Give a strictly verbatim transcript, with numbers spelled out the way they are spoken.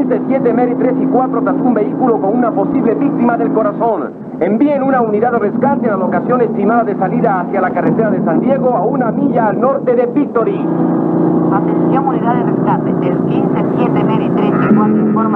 quince siete Mary tres y cuatro tras un vehículo con una posible víctima del corazón. Envíen una unidad de rescate a la locación estimada de salida hacia la carretera de San Diego a una milla al norte de Victory. Atención, unidad de rescate. El quince siete Mary tres y cuatro informa